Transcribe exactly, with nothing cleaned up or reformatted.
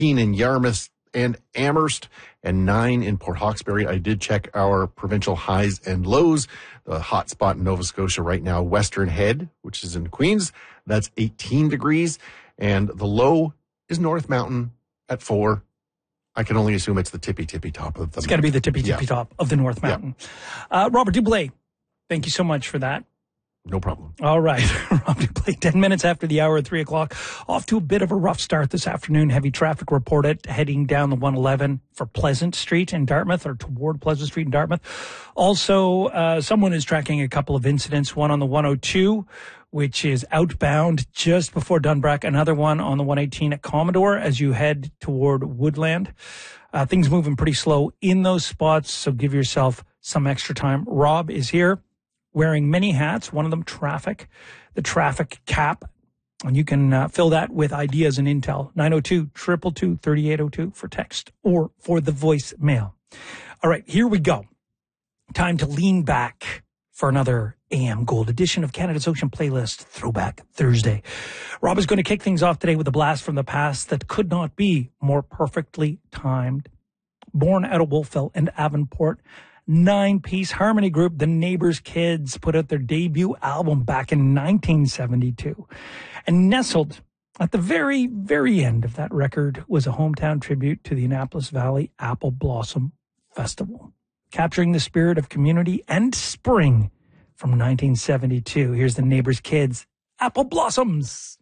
in Yarmouth and Amherst, and nine in Port Hawkesbury. I did check our provincial highs and lows. The hot spot in Nova Scotia right now, Western Head, which is in Queens, that's eighteen degrees. And the low is North Mountain at four. I can only assume it's the tippy, tippy top of the It's got to be the tippy, tippy yeah. top of the North Mountain. Yeah. Uh, Robert Dublé, thank you so much for that. No problem. All right. Rob Duplay, ten minutes after the hour at three o'clock. Off to a bit of a rough start this afternoon. Heavy traffic reported heading down the one eleven for Pleasant Street in Dartmouth, or toward Pleasant Street in Dartmouth. Also, uh, someone is tracking a couple of incidents. One on the one oh two, which is outbound just before Dunbrack. Another one on the one eighteen at Commodore as you head toward Woodland. Uh, things moving pretty slow in those spots, so give yourself some extra time. Rob is here, wearing many hats, one of them traffic, the traffic cap. And you can uh, fill that with ideas and intel. nine oh two, two two two, three eight oh two for text or for the voicemail. All right, here we go. Time to lean back for another A M Gold edition of Canada's Ocean Playlist Throwback Thursday. Rob is going to kick things off today with a blast from the past that could not be more perfectly timed. Born out of Wolfville and Avonport, nine-piece harmony group The Neighbors Kids put out their debut album back in nineteen seventy-two. And nestled at the very, very end of that record was a hometown tribute to the Annapolis Valley Apple Blossom Festival, capturing the spirit of community and spring from nineteen seventy-two. Here's The Neighbors Kids, Apple Blossoms.